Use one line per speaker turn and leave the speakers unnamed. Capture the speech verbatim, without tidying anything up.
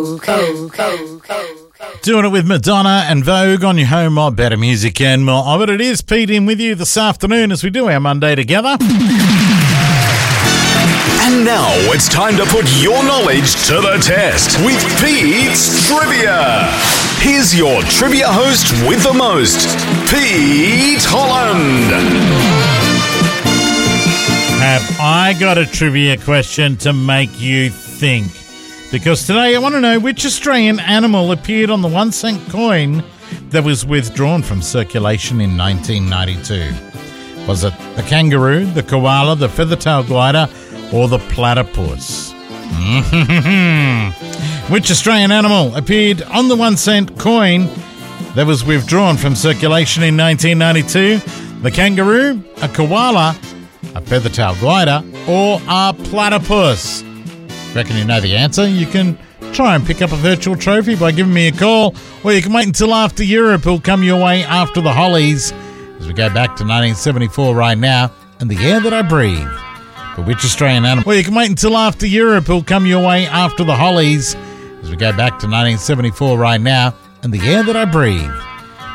Doing it with Madonna and Vogue on your home of better music and more of it. It is Pete in with you this afternoon as we do our Monday together.
And now it's time to put your knowledge to the test with Pete's Trivia. Here's your trivia host with the most, Pete Holland.
Have I got a trivia question to make you think? Because today I want to know which Australian animal appeared on the one cent coin that was withdrawn from circulation in nineteen ninety-two. Was it the kangaroo, the koala, the feather-tailed glider, or the platypus? Which Australian animal appeared on the one cent coin that was withdrawn from circulation in nineteen ninety-two? The kangaroo, a koala, a feather-tailed glider, or a platypus? Reckon you know the answer? You can try and pick up a virtual trophy by giving me a call, or you can wait until after Europe. It'll come your way after the Hollies as we go back to nineteen seventy-four right now and the air that I breathe. For which Australian animal? Or you can wait until after Europe. It'll come your way after the Hollies as we go back to nineteen seventy-four right now and the air that I breathe.